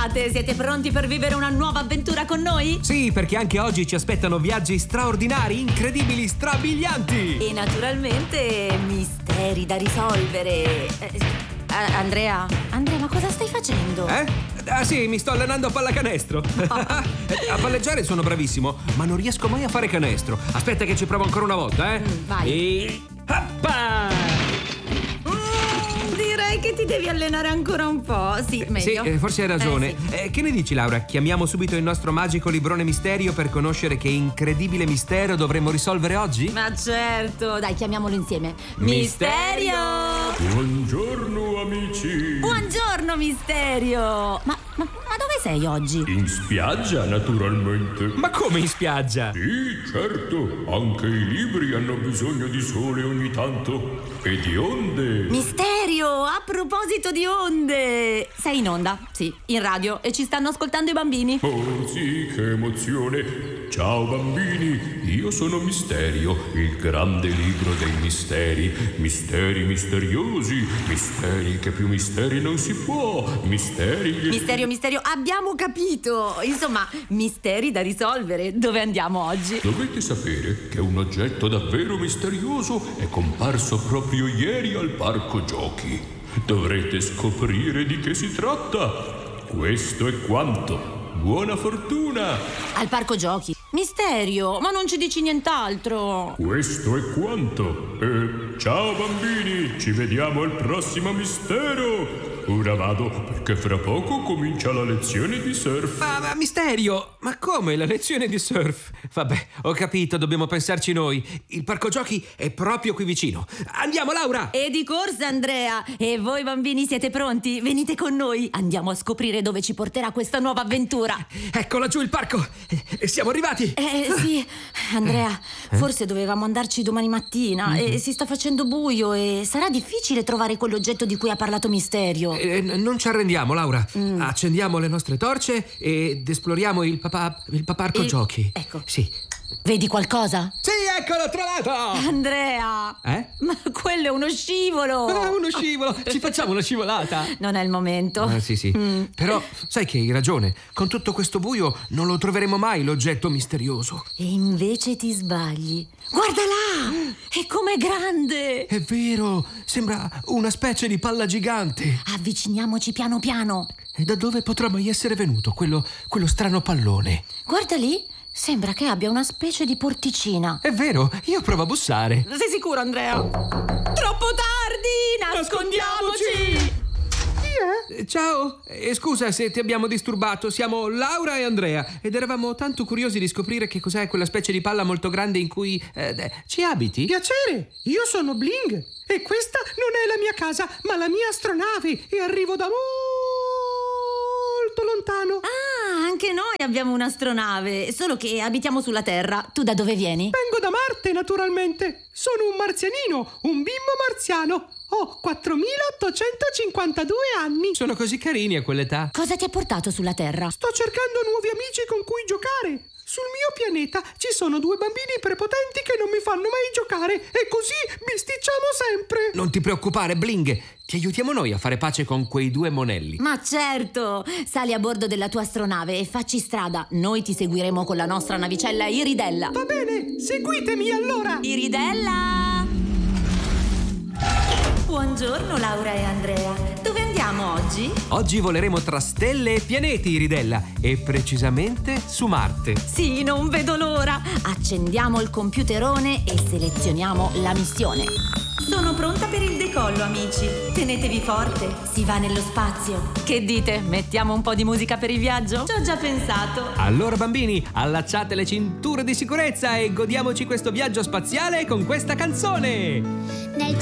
state? Siete pronti per vivere una nuova avventura con noi? Sì, perché anche oggi ci aspettano viaggi straordinari, incredibili, strabilianti. E naturalmente misteri da risolvere. Andrea, ma cosa stai facendo? Ah sì, mi sto allenando a pallacanestro. A palleggiare sono bravissimo, ma non riesco mai a fare canestro. Aspetta che ci provo ancora una volta, vai. E... hoppa! Direi che ti devi allenare ancora un po'. Sì, meglio. Sì, forse hai ragione. Sì. Che ne dici, Laura? Chiamiamo subito il nostro magico librone misterio per conoscere che incredibile mistero dovremmo risolvere oggi? Ma certo, dai, chiamiamolo insieme. Misterio! Buongiorno amici! Buongiorno, Misterio! Ma dove sei oggi? In spiaggia, naturalmente. Ma come in spiaggia? Sì, certo, anche i libri hanno bisogno di sole ogni tanto e di onde. Misterio, a proposito di onde! Sei in onda? Sì, in radio, e ci stanno ascoltando i bambini. Oh sì, che emozione! Ciao bambini, io sono Misterio, il grande libro dei misteri. Misteri misteriosi, misteri che più misteri non si può. Misteri... Misterio, abbiamo capito! Insomma, misteri da risolvere. Dove andiamo oggi? Dovete sapere che un oggetto davvero misterioso è comparso proprio ieri al parco giochi. Dovrete scoprire di che si tratta. Questo è quanto. Buona fortuna! Al parco giochi. Misterio, ma non ci dici nient'altro. Questo è quanto. E ciao bambini, ci vediamo al prossimo mistero. Ora vado perché fra poco comincia la lezione di surf. Ma Misterio, ma come la lezione di surf? Vabbè, ho capito, dobbiamo pensarci noi. Il parco giochi è proprio qui vicino. Andiamo, Laura! E di corsa, Andrea. E voi bambini siete pronti? Venite con noi. Andiamo a scoprire dove ci porterà questa nuova avventura. Ecco laggiù il parco. Siamo arrivati. Sì, Andrea, forse dovevamo andarci domani mattina. E si sta facendo buio e sarà difficile trovare quell'oggetto di cui ha parlato Misterio. Non ci arrendiamo, Laura. Accendiamo le nostre torce ed esploriamo il parco giochi. Ecco. Sì. Vedi qualcosa? Sì, eccolo, trovato! Andrea! Ma quello è uno scivolo! Uno scivolo! Ci facciamo una scivolata? Non è il momento. Sì. Però sai che hai ragione. Con tutto questo buio non lo troveremo mai l'oggetto misterioso. E invece ti sbagli. Guarda là! E com'è grande! È vero! Sembra una specie di palla gigante. Avviciniamoci piano piano. E da dove potrà mai essere venuto quello strano pallone? Guarda lì! Sembra che abbia una specie di porticina. È vero, io provo a bussare. Sei sicuro, Andrea? Troppo tardi! Nascondiamoci! Chi è? Ciao, scusa se ti abbiamo disturbato. Siamo Laura e Andrea ed eravamo tanto curiosi di scoprire che cos'è quella specie di palla molto grande in cui ci abiti. Piacere, io sono Bling e questa non è la mia casa, ma la mia astronave e arrivo da molto lontano. Ah, anche noi abbiamo un'astronave, solo che abitiamo sulla Terra. Tu da dove vieni? Vengo da Marte, naturalmente. Sono un marzianino, un bimbo marziano. Ho 4.852 anni. Sono così carini a quell'età. Cosa ti ha portato sulla Terra? Sto cercando nuovi amici con cui giocare. Sul mio pianeta ci sono 2 bambini prepotenti che non mi fanno mai giocare e così bisticciamo sempre. Non ti preoccupare, Bling. Ti aiutiamo noi a fare pace con quei 2 monelli. Ma certo! Sali a bordo della tua astronave e facci strada. Noi ti seguiremo con la nostra navicella Iridella. Va bene, seguitemi allora. Iridella! Buongiorno Laura e Andrea. Dove andiamo oggi? Oggi voleremo tra stelle e pianeti, Iridella, e precisamente su Marte. Sì, non vedo l'ora. Accendiamo il computerone e selezioniamo la missione. Sono pronta per il decollo, amici. Tenetevi forte, si va nello spazio. Che dite? Mettiamo un po' di musica per il viaggio? Ci ho già pensato. Allora bambini, allacciate le cinture di sicurezza e godiamoci questo viaggio spaziale con questa canzone. Nel